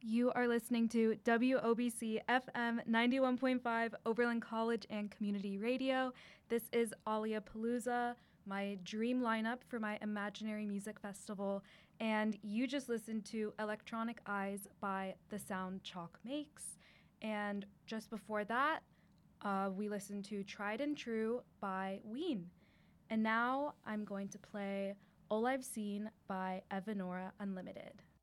You are listening to WOBC FM 91.5 Oberlin College and Community Radio. This is Alia Palooza, my dream lineup for my Imaginary Music Festival. And you just listened to Electronic Eyes by The Sound Chalk Makes. And just before that, we listened to Tried and True by Ween. And now I'm going to play All I've Seen by Evanora Unlimited.